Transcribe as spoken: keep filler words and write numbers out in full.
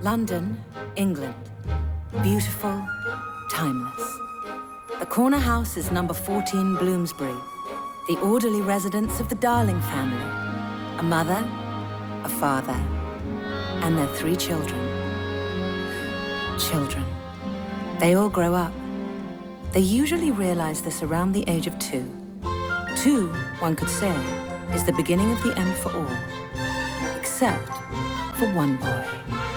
London, England. Beautiful, timeless. The corner house is number fourteen Bloomsbury, the orderly residence of the Darling family. A mother, a father, and their three children. Children. They all grow up. They usually realize this around the age of two. Two, one could say, is the beginning of the end for all. Except for one boy.